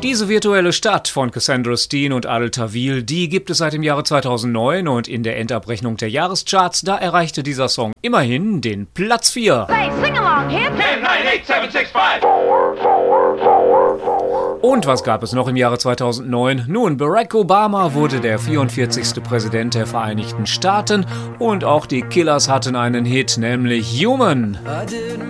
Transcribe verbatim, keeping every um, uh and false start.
Diese virtuelle Stadt von Cassandra Steen und Adel Tawil, die gibt es seit dem Jahre zweitausendneun und in der Endabrechnung der Jahrescharts, da erreichte dieser Song immerhin den Platz vier. Say, sing along, kids. ten, nine, eight, seven, six, five. Und was gab es noch im Jahre zweitausendneun? Nun, Barack Obama wurde der vierundvierzigste Präsident der Vereinigten Staaten und auch die Killers hatten einen Hit, nämlich Human.